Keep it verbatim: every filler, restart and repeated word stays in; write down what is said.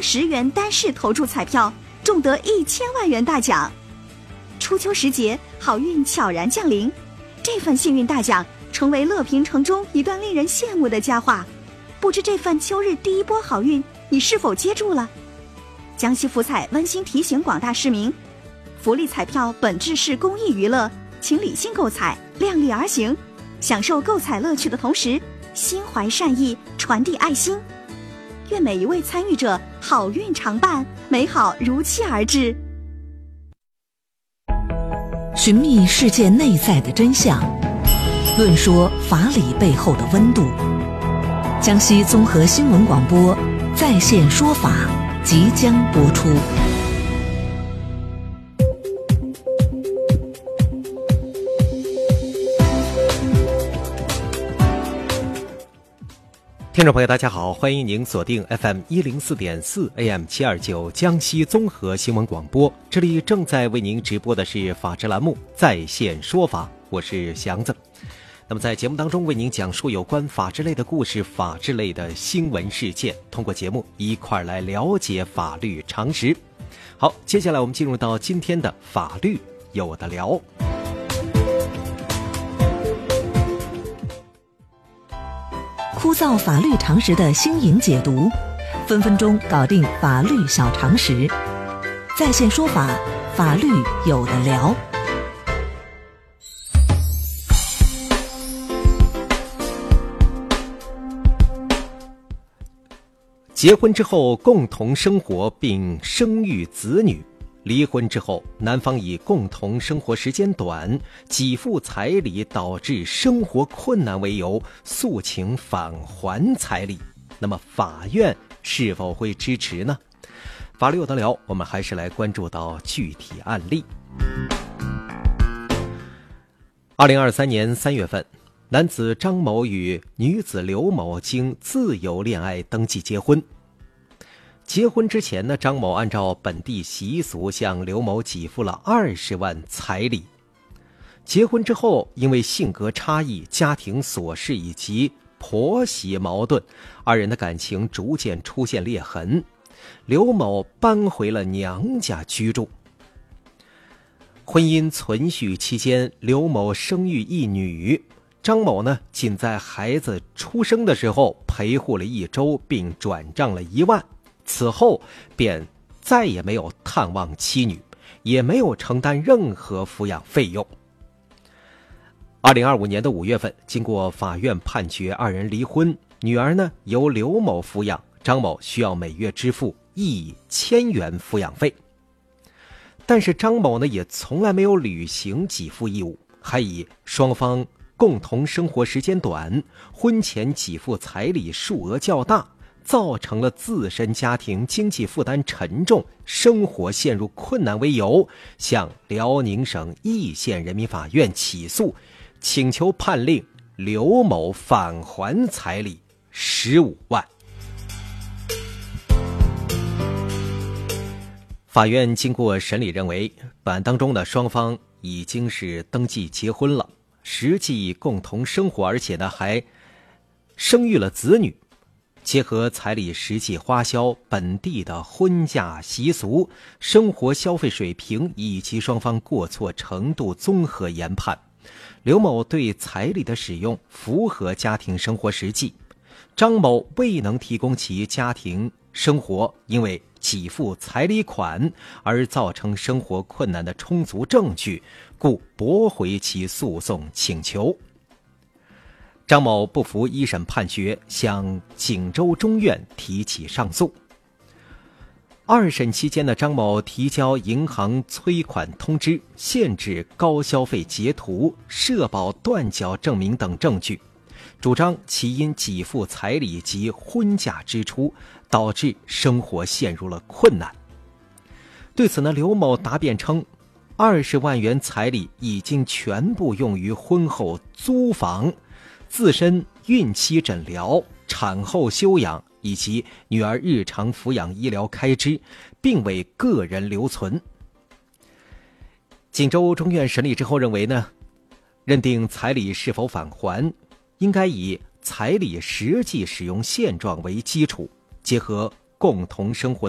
十元单市投注彩票，中得一千万元大奖。初秋时节，好运悄然降临，这份幸运大奖成为乐平城中一段令人羡慕的佳话。不知这份秋日第一波好运，你是否接住了？江西福彩温馨提醒广大市民，福利彩票本质是公益娱乐，请理性购彩，量力而行，享受购彩乐趣的同时，心怀善意，传递爱心。愿每一位参与者好运常伴，美好如期而至。 寻觅世界内在的真相，论说法理背后的温度。江西综合新闻广播在线说法即将播出。 听众朋友大家好，欢迎您锁定 F M 一零四点四 A M 七二九江西综合新闻广播，这里正在为您直播的是法治栏目在线说法，我是祥子。那么在节目当中为您讲述有关法治类的故事，法治类的新闻事件，通过节目一块来了解法律常识。好，接下来我们进入到今天的法律有的聊。 枯燥法律常识的新颖解读，分分钟搞定法律小常识。在线说法，法律有的聊。 结婚之后共同生活并生育子女，离婚之后男方以共同生活时间短、给付彩礼导致生活困难为由诉请返还彩礼，那么法院是否会支持呢？法律有得聊，我们还是来关注到具体案例。二零二三年三月份，男子张某与女子刘某经自由恋爱登记结婚。结婚之前呢，张某按照本地习俗向刘某给付了二十万彩礼。结婚之后，因为性格差异、家庭琐事以及婆媳矛盾，二人的感情逐渐出现裂痕。刘某搬回了娘家居住。婚姻存续期间，刘某生育一女，张某呢，仅在孩子出生的时候陪护了一周，并转账了一万。此后便再也没有探望妻女，也没有承担任何抚养费用。二零二五年的五月份，经过法院判决，二人离婚，女儿呢由刘某抚养，张某需要每月支付一千元抚养费。但是张某呢也从来没有履行给付义务，还以双方共同生活时间短，婚前给付彩礼数额较大，造成了自身家庭经济负担沉重，生活陷入困难为由，向辽宁省义县人民法院起诉，请求判令刘某返还彩礼十五万。法院经过审理认为，本案当中的双方已经是登记结婚了，实际共同生活，而且呢还生育了子女。结合彩礼实际花销、本地的婚嫁习俗、生活消费水平以及双方过错程度综合研判，刘某对彩礼的使用符合家庭生活实际，张某未能提供其家庭生活因为给付彩礼款而造成生活困难的充足证据，故驳回其诉讼请求。张某不服一审判决，向锦州中院提起上诉。二审期间的张某提交银行催款通知、限制高消费截图、社保断缴证明等证据，主张其因给付彩礼及婚嫁支出导致生活陷入了困难。对此呢，刘某答辩称，二十万元彩礼已经全部用于婚后租房、自身孕期诊疗、产后休养以及女儿日常抚养医疗开支，并为个人留存。锦州中院审理之后认为呢，认定彩礼是否返还，应该以彩礼实际使用现状为基础，结合共同生活